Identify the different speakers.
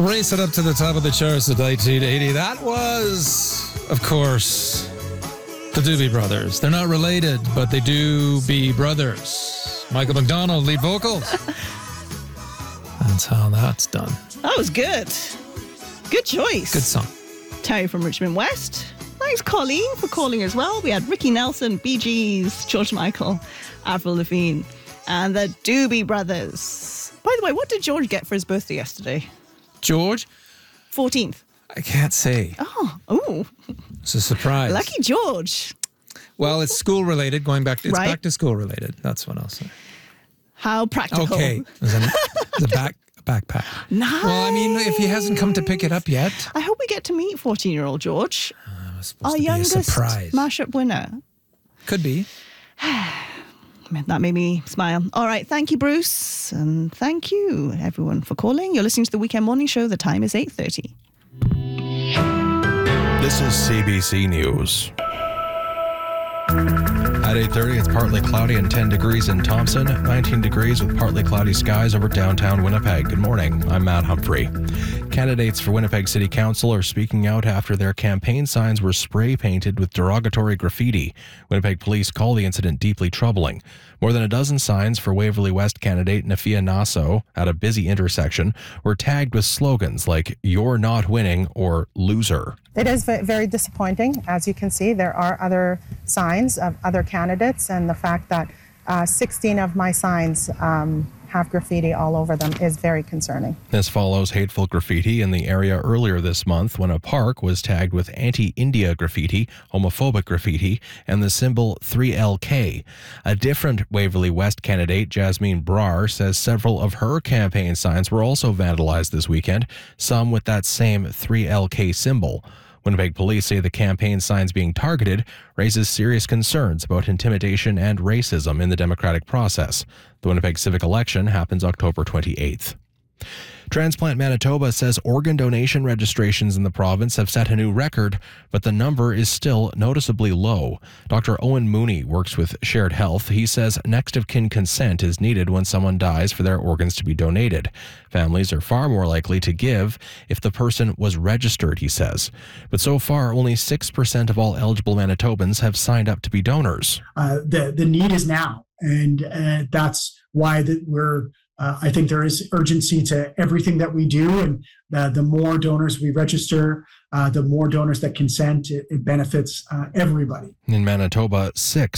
Speaker 1: Race it up to the top of the charts at 1980. That was, of course, the Doobie Brothers. They're not related, but they do be brothers. Michael McDonald, lead vocals. That's how that's done.
Speaker 2: That was good. Good choice.
Speaker 1: Good song.
Speaker 2: Terry from Richmond West. Thanks, Colleen, for calling as well. We had Ricky Nelson, Bee Gees, George Michael, Avril Lavigne, and the Doobie Brothers. By the way, what did George get for his birthday yesterday?
Speaker 1: George?
Speaker 2: 14th.
Speaker 1: I can't say.
Speaker 2: Oh.
Speaker 1: It's a surprise.
Speaker 2: Lucky George.
Speaker 1: Well, it's school related. It's
Speaker 2: Right.
Speaker 1: back to school related. That's what I'll say.
Speaker 2: How practical.
Speaker 1: Okay. It's a backpack.
Speaker 2: Nice.
Speaker 1: Well, I mean, if he hasn't come to pick it up yet.
Speaker 2: I hope we get to meet 14-year-old George.
Speaker 1: It was supposed
Speaker 2: Our
Speaker 1: to be a
Speaker 2: youngest
Speaker 1: surprise.
Speaker 2: mashup winner.
Speaker 1: Could be.
Speaker 2: That made me smile. All right. Thank you, Bruce. And thank you, everyone, for calling. You're listening to the Weekend Morning Show. The time is 8:30.
Speaker 3: This is CBC News. At 8:30, it's partly cloudy and 10 degrees in Thompson, 19 degrees with partly cloudy skies over downtown Winnipeg. Good morning, I'm Matt Humphrey. Candidates for Winnipeg City Council are speaking out after their campaign signs were spray painted with derogatory graffiti. Winnipeg police call the incident deeply troubling. More than a dozen signs for Waverley West candidate Nafia Nasso at a busy intersection were tagged with slogans like "You're not winning" or "Loser."
Speaker 4: It is very disappointing. As you can see, there are other signs of other candidates, and the fact that 16 of my signs have graffiti all over them is very concerning.
Speaker 3: This follows hateful graffiti in the area earlier this month when a park was tagged with anti-India graffiti, homophobic graffiti, and the symbol 3LK. A different Waverley West candidate, Jasmine Brar, says several of her campaign signs were also vandalized this weekend, some with that same 3LK symbol. Winnipeg police say the campaign signs being targeted raises serious concerns about intimidation and racism in the democratic process. The Winnipeg civic election happens October 28th. Transplant Manitoba says organ donation registrations in the province have set a new record, but the number is still noticeably low. Dr. Owen Mooney works with Shared Health. He says next of kin consent is needed when someone dies for their organs to be donated. Families are far more likely to give if the person was registered, he says. But so far, only 6% of all eligible Manitobans have signed up to be donors.
Speaker 5: The need is now, and that's why I think there is urgency to everything that we do, and the more donors we register, the more donors that consent, it benefits everybody.
Speaker 3: In Manitoba, 6